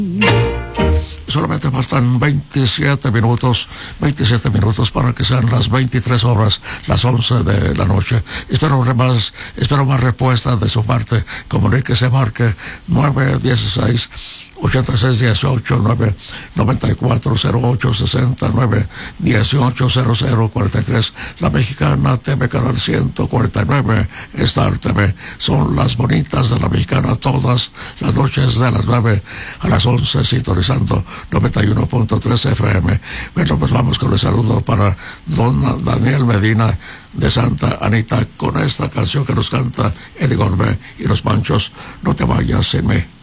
Solamente faltan 27 minutos para que sean las 23 horas, las 11 de la noche. Espero más respuestas de su parte. Comuníquese, marque 916 8618 99408 69 180043. La Mexicana TV Canal 149, Star TV. Son las bonitas de la Mexicana todas las noches de las 9 a las 11, sintonizando 91.3 FM. Bueno, pues vamos con el saludo para don Daniel Medina de Santa Anita con esta canción que nos canta Eddie Gorbea y los Panchos. No te vayas sin mí.